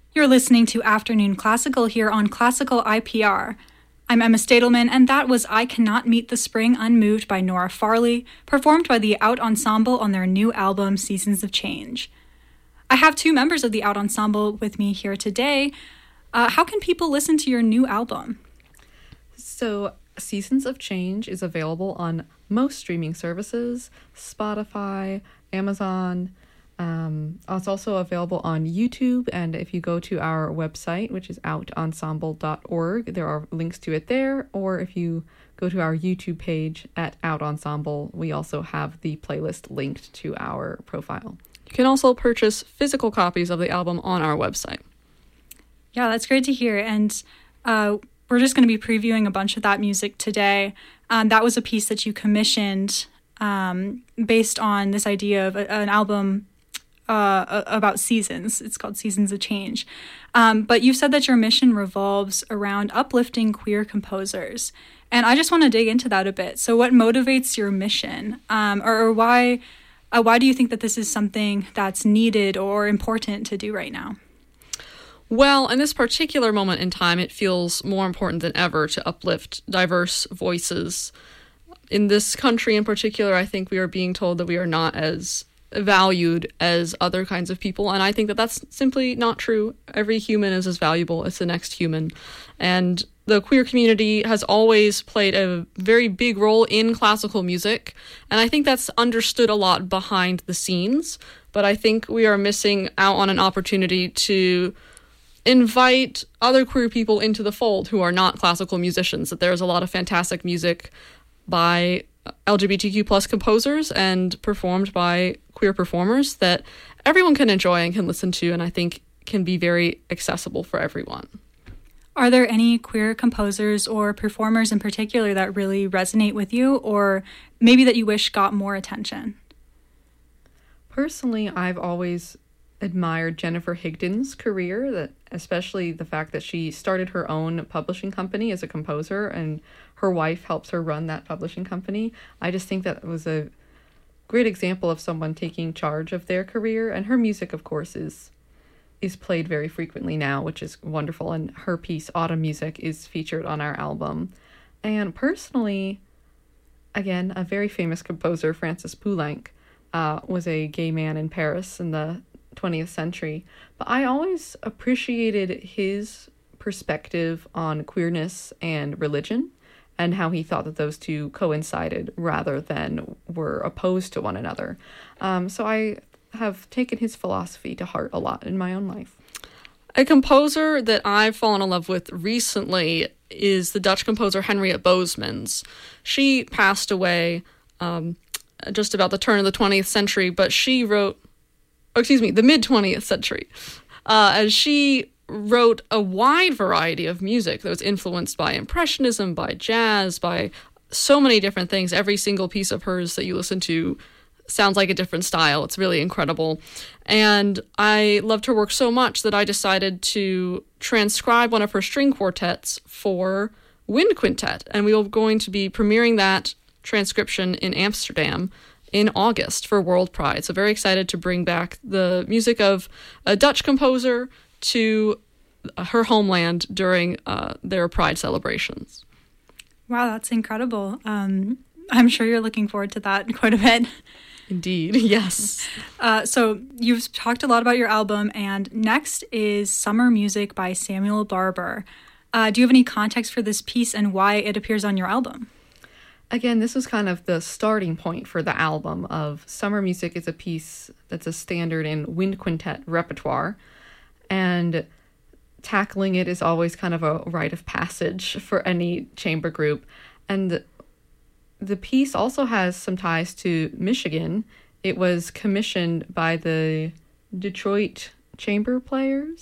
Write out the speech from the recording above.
You're listening to Afternoon Classical here on Classical IPR. I'm Emma Stadelman, and that was I Cannot Meet the Spring Unmoved by Nora Farley, performed by the Out Ensemble on their new album, Seasons of Change. I have two members of the Out Ensemble with me here today. How can people listen to your new album? So, Seasons of Change is available on most streaming services, Spotify, Amazon. It's also available on YouTube, and if you go to our website, which is outensemble.org, there are links to it there, or if you go to our YouTube page at Out Ensemble, we also have the playlist linked to our profile. You can also purchase physical copies of the album on our website. Yeah, that's great to hear, and we're just going to be previewing a bunch of that music today. That was a piece that you commissioned based on this idea of an album about seasons. It's called Seasons of Change. But you said that your mission revolves around uplifting queer composers. And I just want to dig into that a bit. So what motivates your mission? Or why do you think that this is something that's needed or important to do right now? Well, in this particular moment in time, it feels more important than ever to uplift diverse voices. In this country in particular, I think we are being told that we are not as valued as other kinds of people, and I think that that's simply not true. Every human is as valuable as the next human, and the queer community has always played a very big role in classical music, and I think that's understood a lot behind the scenes, but I think we are missing out on an opportunity to invite other queer people into the fold who are not classical musicians, that there's a lot of fantastic music by LGBTQ plus composers and performed by queer performers that everyone can enjoy and can listen to, and I think can be very accessible for everyone. Are there any queer composers or performers in particular that really resonate with you, or maybe that you wish got more attention? Personally, I've always admired Jennifer Higdon's career, that especially the fact that she started her own publishing company as a composer and her wife helps her run that publishing company. I just think that was a great example of someone taking charge of their career, and her music, of course, is played very frequently now, which is wonderful, and her piece, Autumn Music, is featured on our album. And personally, again, a very famous composer, Francis Poulenc, was a gay man in Paris in the 20th century, but I always appreciated his perspective on queerness and religion and how he thought that those two coincided rather than were opposed to one another. So I have taken his philosophy to heart a lot in my own life. A composer that I've fallen in love with recently is the Dutch composer Henriette Boesmans. She passed away just about the turn of the 20th century, but she wrote the mid-20th century. And she wrote a wide variety of music that was influenced by Impressionism, by jazz, by so many different things. Every single piece of hers that you listen to sounds like a different style. It's really incredible. And I loved her work so much that I decided to transcribe one of her string quartets for wind quintet. And we are going to be premiering that transcription in Amsterdam in August for World Pride. So very excited to bring back the music of a Dutch composer to her homeland during their Pride celebrations. Wow, that's incredible. I'm sure you're looking forward to that quite a bit. Indeed, yes. So you've talked a lot about your album, and next is Summer Music by Samuel Barber. Do you have any context for this piece and why it appears on your album? Again, this was kind of the starting point for the album of Summer Music is a piece that's a standard in wind quintet repertoire, and tackling it is always kind of a rite of passage for any chamber group. And the piece also has some ties to Michigan. It was commissioned by the Detroit Chamber Players.